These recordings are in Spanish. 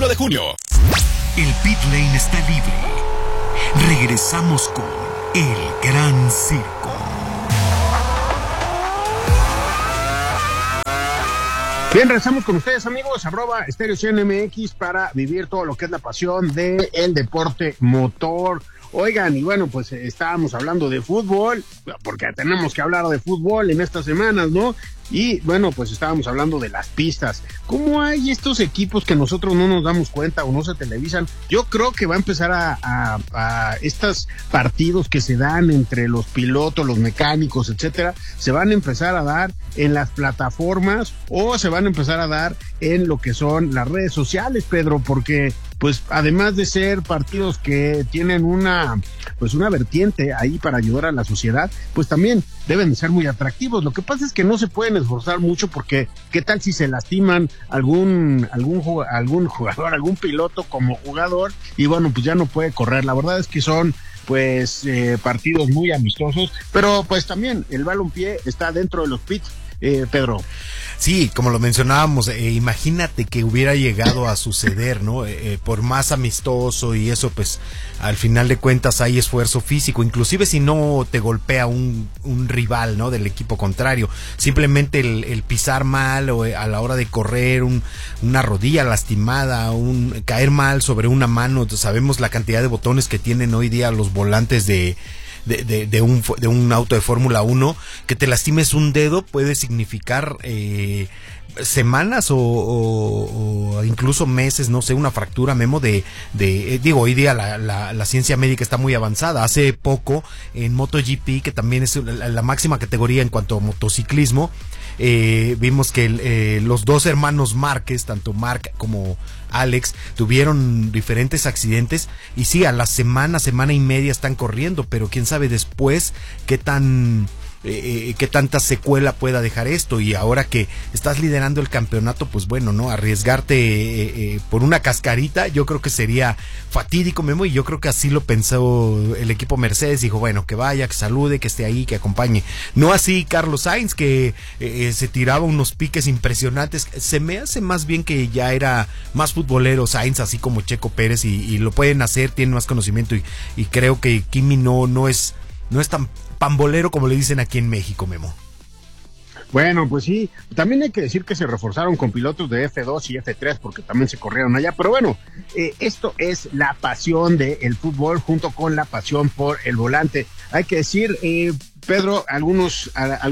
21 de junio. El pit lane está libre. Regresamos con El Gran Circo. Bien, regresamos con ustedes, amigos, @StereoCNMX para vivir todo lo que es la pasión del deporte motor. Oigan, y bueno, pues estábamos hablando de fútbol, porque tenemos que hablar de fútbol en estas semanas, ¿no? Y bueno, pues estábamos hablando de las pistas. ¿Cómo hay estos equipos que nosotros no nos damos cuenta o no se televisan? Yo creo que va a empezar a estos partidos que se dan entre los pilotos, los mecánicos, etcétera, se van a empezar a dar en las plataformas o se van a empezar a dar en lo que son las redes sociales, Pedro, porque pues además de ser partidos que tienen una vertiente ahí para ayudar a la sociedad, pues también deben de ser muy atractivos. Lo que pasa es que no se pueden esforzar mucho porque ¿qué tal si se lastiman algún jugador, algún piloto como jugador? Y bueno, pues ya no puede correr. La verdad es que son pues partidos muy amistosos, pero pues también el balompié está dentro de los pits, Pedro. Sí, como lo mencionábamos, imagínate que hubiera llegado a suceder, ¿no? Por más amistoso y eso, pues al final de cuentas hay esfuerzo físico, inclusive si no te golpea un rival, ¿no? Del equipo contrario, simplemente el pisar mal o a la hora de correr, una rodilla lastimada, caer mal sobre una mano. Sabemos la cantidad de botones que tienen hoy día los volantes de un auto de Fórmula 1, que te lastimes un dedo puede significar semanas o incluso meses, no sé, una fractura, Memo, digo, hoy día la ciencia médica está muy avanzada. Hace poco en MotoGP, que también es la máxima categoría en cuanto a motociclismo, vimos que los dos hermanos Márquez, tanto Marc como Alex, tuvieron diferentes accidentes y sí, a la semana y media están corriendo, pero quién sabe después qué tanta secuela pueda dejar esto. Y ahora que estás liderando el campeonato, pues bueno, ¿no? Arriesgarte por una cascarita, yo creo que sería fatídico, Memo, y yo creo que así lo pensó el equipo Mercedes. Dijo, bueno, que vaya, que salude, que esté ahí, que acompañe. No así Carlos Sainz, que se tiraba unos piques impresionantes. Se me hace más bien que ya era más futbolero Sainz, así como Checo Pérez, y lo pueden hacer, tienen más conocimiento, y creo que Kimi no es tan pambolero como le dicen aquí en México, Memo. Bueno, pues sí, también hay que decir que se reforzaron con pilotos de F2 y F3 porque también se corrieron allá, pero bueno, esto es la pasión del fútbol junto con la pasión por el volante. Hay que decir, Pedro, algunas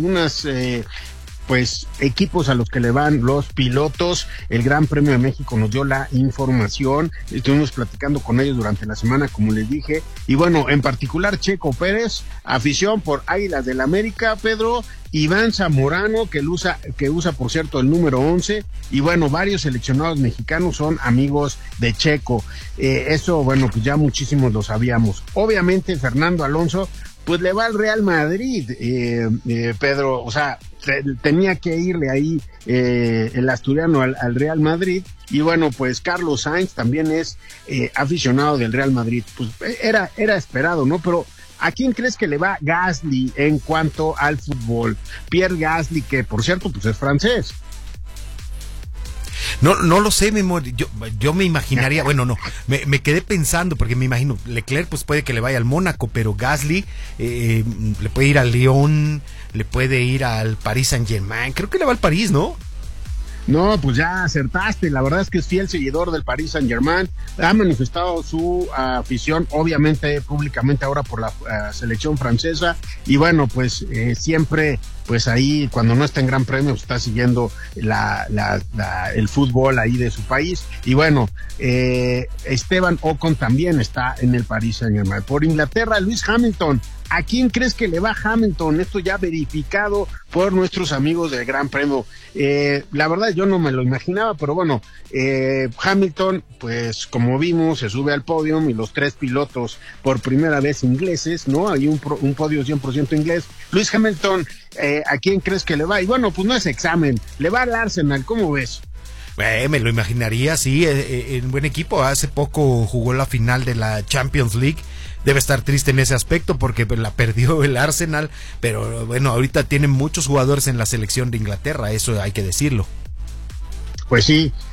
pues equipos a los que le van los pilotos. El Gran Premio de México nos dio la información, estuvimos platicando con ellos durante la semana, como les dije, y bueno, en particular Checo Pérez, afición por Águilas del América, Pedro. Iván Zamorano, que usa por cierto el número 11, y bueno, varios seleccionados mexicanos son amigos de Checo. Eso, bueno, pues ya muchísimos lo sabíamos. Obviamente Fernando Alonso pues le va al Real Madrid, Pedro, o sea, tenía que irle ahí el asturiano al Real Madrid. Y bueno, pues Carlos Sainz también es aficionado del Real Madrid. Pues era esperado, ¿no? Pero ¿a quién crees que le va Gasly en cuanto al fútbol? Pierre Gasly, que por cierto pues es francés. No lo sé, Memo. Yo me imaginaría, bueno, no, me quedé pensando, porque me imagino, Leclerc pues puede que le vaya al Mónaco, pero Gasly le puede ir al Lyon, le puede ir al Paris Saint-Germain, creo que le va al París, ¿no? No, pues ya acertaste, la verdad es que es fiel seguidor del Paris Saint-Germain, ha manifestado su afición, obviamente, públicamente ahora por la selección francesa, y bueno, pues siempre, pues ahí, cuando no está en Gran Premio, está siguiendo el fútbol ahí de su país, y bueno, Esteban Ocon también está en el Paris Saint-Germain. Por Inglaterra, Lewis Hamilton. ¿A quién crees que le va Hamilton? Esto ya verificado por nuestros amigos del Gran Premio. La verdad yo no me lo imaginaba, pero bueno, Hamilton, pues como vimos, se sube al podio y los tres pilotos por primera vez ingleses, ¿no? Hay un podio 100% inglés. Lewis Hamilton, ¿a quién crees que le va? Y bueno, pues no es examen, le va al Arsenal, ¿cómo ves? Me lo imaginaría, sí, en buen equipo. Hace poco jugó la final de la Champions League. Debe estar triste en ese aspecto porque la perdió el Arsenal, pero bueno, ahorita tienen muchos jugadores en la selección de Inglaterra, eso hay que decirlo. Pues sí,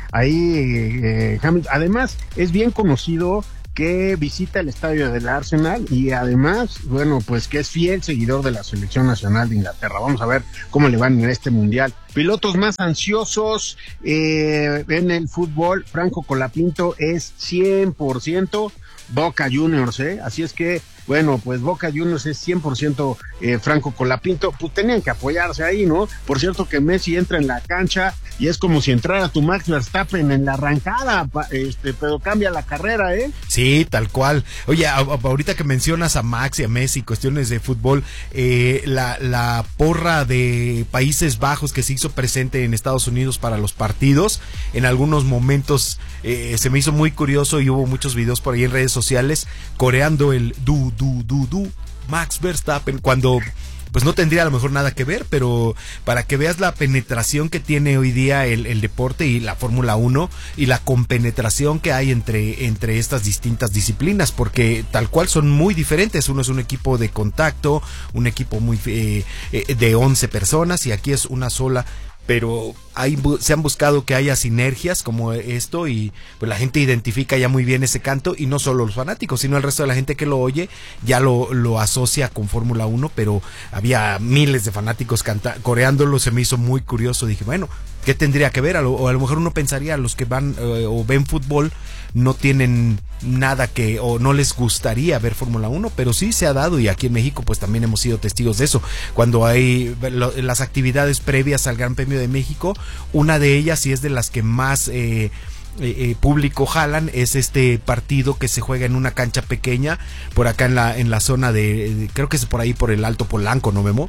ahí Hamilton. Además, es bien conocido que visita el estadio del Arsenal y además, bueno, pues que es fiel seguidor de la selección nacional de Inglaterra. Vamos a ver cómo le van en este mundial. Pilotos más ansiosos en el fútbol, Franco Colapinto es 100% Boca Juniors, así es que, bueno, pues Boca Juniors es 100% Franco Colapinto, pues tenían que apoyarse ahí, ¿no? Por cierto que Messi entra en la cancha y es como si entrara tu Max Verstappen en la arrancada, pero cambia la carrera, ¿eh? Sí, tal cual. Oye, ahorita que mencionas a Max y a Messi, cuestiones de fútbol, la porra de Países Bajos que se hizo presente en Estados Unidos para los partidos, en algunos momentos se me hizo muy curioso y hubo muchos videos por ahí en redes sociales coreando el du Max Verstappen, cuando pues no tendría a lo mejor nada que ver, pero para que veas la penetración que tiene hoy día el deporte y la Fórmula 1 y la compenetración que hay entre estas distintas disciplinas, porque tal cual son muy diferentes. Uno es un equipo de contacto, un equipo muy de 11 personas y aquí es una sola, pero se han buscado que haya sinergias como esto y pues la gente identifica ya muy bien ese canto y no solo los fanáticos, sino el resto de la gente que lo oye ya lo asocia con Fórmula 1, pero había miles de fanáticos coreándolo, se me hizo muy curioso, dije, bueno, ¿qué tendría que ver? O a lo mejor uno pensaría, los que van o ven fútbol no tienen nada que, o no les gustaría ver Fórmula 1, pero sí se ha dado y aquí en México pues también hemos sido testigos de eso. Cuando hay las actividades previas al Gran Premio de México, una de ellas y es de las que más público jalan, es este partido que se juega en una cancha pequeña por acá en la zona de creo que es por ahí por el Alto Polanco, ¿no, Memo?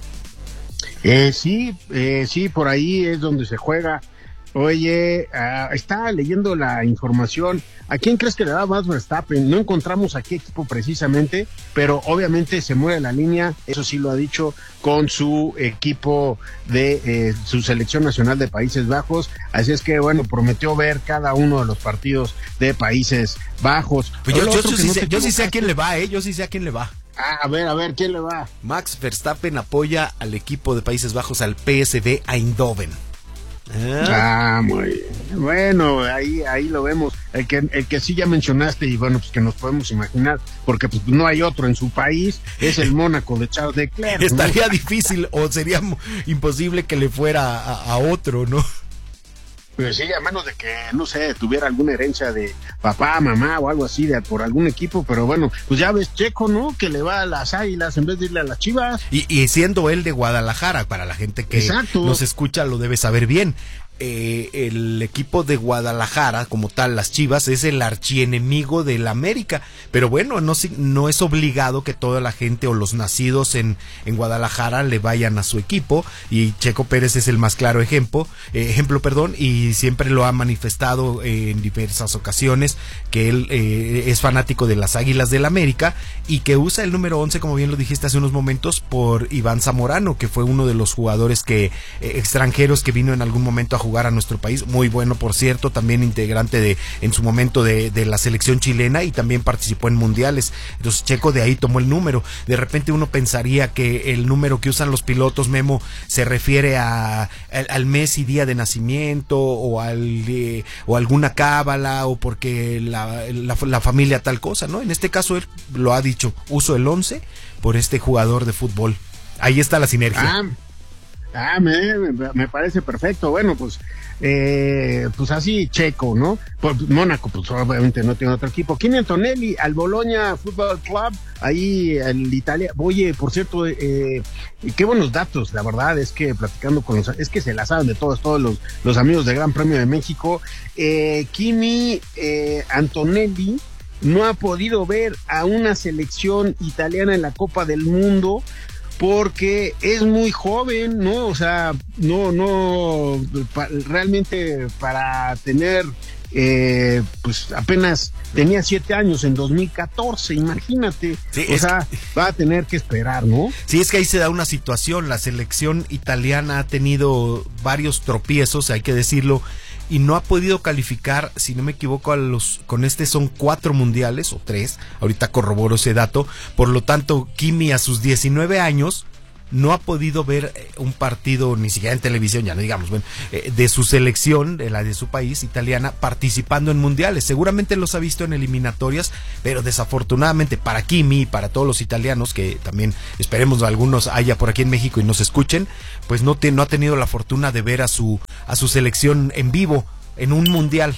Sí, por ahí es donde se juega. Oye, estaba leyendo la información. ¿A quién crees que le da más Verstappen? No encontramos a qué equipo precisamente, pero obviamente se mueve la línea, eso sí lo ha dicho, con su equipo de su selección nacional de Países Bajos. Así es que, bueno, prometió ver cada uno de los partidos de Países Bajos. Pues yo sí sé a quién le va, yo sí sé a quién le va. A ver, ¿quién le va? Max Verstappen apoya al equipo de Países Bajos, al PSV Eindhoven. Muy bien. Bueno, ahí lo vemos. El que sí ya mencionaste y bueno, pues que nos podemos imaginar, porque pues no hay otro en su país, es el Mónaco de Charles Leclerc, ¿no? Estaría difícil o sería imposible que le fuera a otro, ¿no? Pues sí, a menos de que, no sé, tuviera alguna herencia de papá, mamá o algo así por algún equipo, pero bueno, pues ya ves Checo, ¿no? Que le va a las Águilas en vez de irle a las Chivas. Y siendo él de Guadalajara, para la gente que nos escucha lo debe saber bien. El equipo de Guadalajara, como tal, las Chivas, es el archienemigo del América, pero bueno, no es obligado que toda la gente o los nacidos en Guadalajara le vayan a su equipo, y Checo Pérez es el más claro ejemplo, y siempre lo ha manifestado en diversas ocasiones que él es fanático de las Águilas del América y que usa el número 11, como bien lo dijiste hace unos momentos, por Iván Zamorano, que fue uno de los jugadores extranjeros que vino en algún momento a jugar a nuestro país, muy bueno por cierto, también integrante en su momento de la selección chilena y también participó en mundiales. Entonces Checo de ahí tomó el número. De repente uno pensaría que el número que usan los pilotos, Memo, se refiere al mes y día de nacimiento o alguna cábala o porque la familia tal cosa, ¿no? En este caso él lo ha dicho, uso el 11 por este jugador de fútbol. Ahí está la sinergia. Me parece perfecto. Bueno, pues así Checo, ¿no? Pues Mónaco, pues obviamente no tiene otro equipo. Kini Antonelli al Bologna Football Club, ahí en Italia. Oye, por cierto, qué buenos datos, la verdad es que platicando es que se la saben de todos los amigos del Gran Premio de México. Kini Antonelli no ha podido ver a una selección italiana en la Copa del Mundo porque es muy joven, ¿no? O sea, realmente para tener, pues apenas tenía 7 años en 2014, imagínate. Sí, va a tener que esperar, ¿no? Sí, es que ahí se da una situación, la selección italiana ha tenido varios tropiezos, hay que decirlo, y no ha podido calificar, si no me equivoco, con son 4 mundiales o 3, ahorita corroboro ese dato. Por lo tanto, Kimi a sus 19 años no ha podido ver un partido, ni siquiera en televisión, ya no digamos, bueno, de su selección, de la de su país, italiana, participando en mundiales. Seguramente los ha visto en eliminatorias, pero desafortunadamente para Kimi y para todos los italianos, que también esperemos algunos haya por aquí en México y nos escuchen, pues no ha tenido la fortuna de ver a su selección en vivo en un mundial.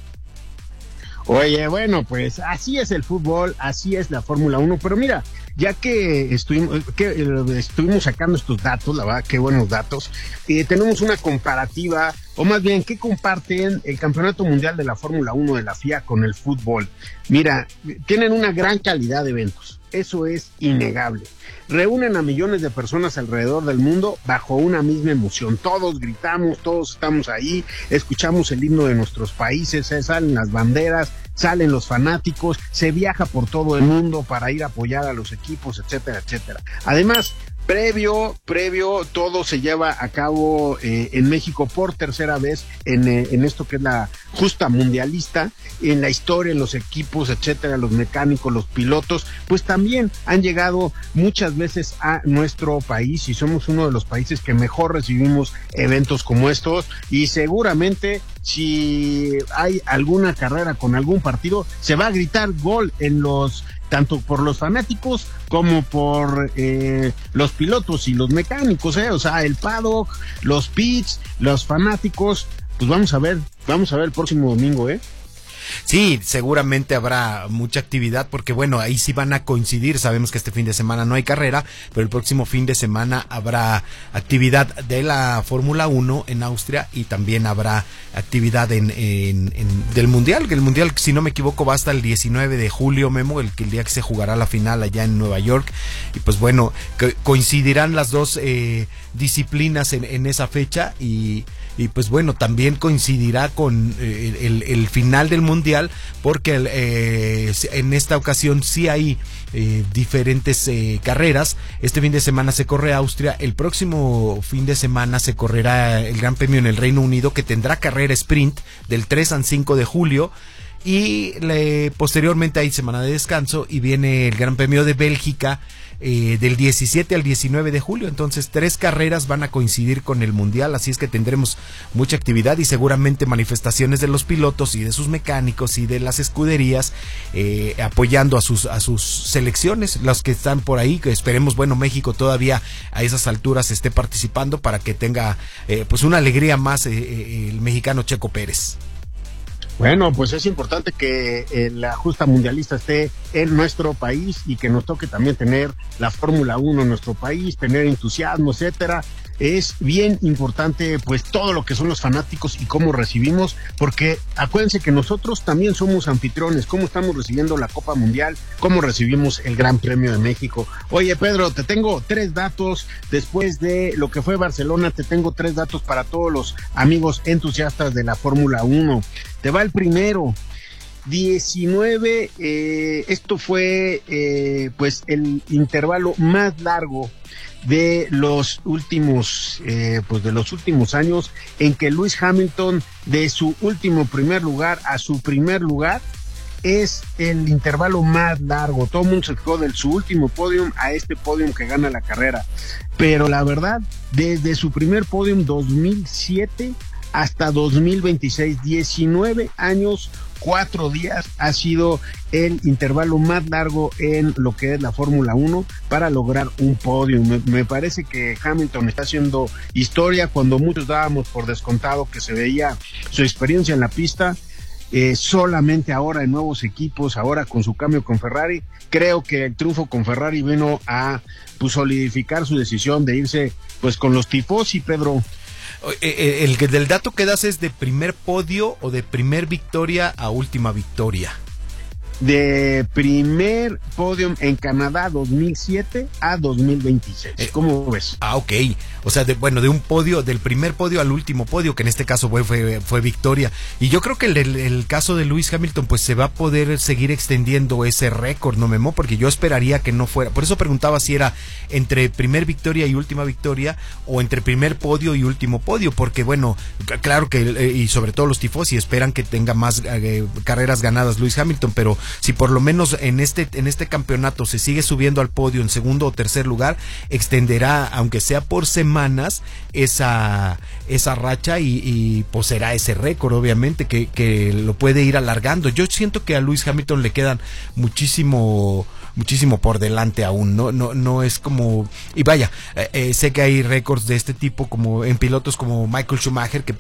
Oye, bueno, pues así es el fútbol, así es la Fórmula 1, pero mira, ya que estuvimos sacando estos datos, la verdad, qué buenos datos, tenemos una comparativa, o más bien, ¿qué comparten el Campeonato Mundial de la Fórmula 1 de la FIA con el fútbol? Mira, tienen una gran calidad de eventos, eso es innegable. Reúnen a millones de personas alrededor del mundo bajo una misma emoción. Todos gritamos, todos estamos ahí, escuchamos el himno de nuestros países, salen las banderas, salen los fanáticos, se viaja por todo el mundo para ir a apoyar a los equipos, etcétera, etcétera. Además, previo, todo se lleva a cabo en México por tercera vez en esto que es la justa mundialista, en la historia, en los equipos, etcétera, los mecánicos, los pilotos, pues también han llegado muchas veces a nuestro país y somos uno de los países que mejor recibimos eventos como estos y seguramente si hay alguna carrera con algún partido, se va a gritar gol tanto por los fanáticos como por los pilotos y los mecánicos, o sea, el paddock, los pits, los fanáticos, pues vamos a ver el próximo domingo, Sí, seguramente habrá mucha actividad porque bueno, ahí sí van a coincidir, sabemos que este fin de semana no hay carrera, pero el próximo fin de semana habrá actividad de la Fórmula 1 en Austria y también habrá actividad del Mundial, que el Mundial, si no me equivoco, va hasta el 19 de julio, Memo, el día que se jugará la final allá en Nueva York, y pues bueno, coincidirán las dos disciplinas en esa fecha y pues bueno, también coincidirá con el final del Mundial porque en esta ocasión sí hay diferentes carreras. Este fin de semana se corre Austria, el próximo fin de semana se correrá el Gran Premio en el Reino Unido, que tendrá carrera sprint del 3 al 5 de julio y posteriormente hay semana de descanso y viene el Gran Premio de Bélgica del 17 al 19 de julio, entonces 3 carreras van a coincidir con el Mundial, así es que tendremos mucha actividad y seguramente manifestaciones de los pilotos y de sus mecánicos y de las escuderías apoyando a sus selecciones, los que están por ahí, que esperemos, bueno, México todavía a esas alturas esté participando para que tenga pues una alegría más el mexicano Checo Pérez. Bueno, pues es importante que la justa mundialista esté en nuestro país y que nos toque también tener la Fórmula 1 en nuestro país, tener entusiasmo, etcétera. Es bien importante pues todo lo que son los fanáticos y cómo recibimos, porque acuérdense que nosotros también somos anfitriones, cómo estamos recibiendo la Copa Mundial, cómo recibimos el Gran Premio de México. Oye, Pedro, te tengo 3 datos después de lo que fue Barcelona, te tengo 3 datos para todos los amigos entusiastas de la Fórmula 1. Te va el primero. 19, esto fue pues el intervalo más largo de los últimos años en que Lewis Hamilton de su último primer lugar a su primer lugar es el intervalo más largo. Todo el mundo se quedó de su último podium a este podium que gana la carrera, pero la verdad, desde su primer podium 2007 hasta 2026, 19 años, 4 días ha sido el intervalo más largo en lo que es la Fórmula 1 para lograr un podio. Me parece que Hamilton está haciendo historia cuando muchos dábamos por descontado que se veía su experiencia en la pista. Solamente ahora en nuevos equipos, ahora con su cambio con Ferrari, creo que el triunfo con Ferrari vino a pues solidificar su decisión de irse pues con los tifosi, Pedro. El del dato que das es de primer podio o de primer victoria a última victoria. De primer podium en Canadá 2007 a 2026. ¿Cómo ves? Ok. O sea, de un podio, del primer podio al último podio, que en este caso fue victoria. Y yo creo que el caso de Lewis Hamilton, pues se va a poder seguir extendiendo ese récord, ¿no, Memo? Porque yo esperaría que no fuera. Por eso preguntaba si era entre primer victoria y última victoria, o entre primer podio y último podio, porque bueno, claro que, y sobre todo los tifosi esperan que tenga más carreras ganadas Lewis Hamilton, pero si por lo menos en este campeonato se sigue subiendo al podio en segundo o tercer lugar, extenderá, aunque sea por semanas, esa racha y pues será ese récord, obviamente, que lo puede ir alargando. Yo siento que a Lewis Hamilton le quedan muchísimo por delante aún, no es como, y vaya, sé que hay récords de este tipo como en pilotos como Michael Schumacher, que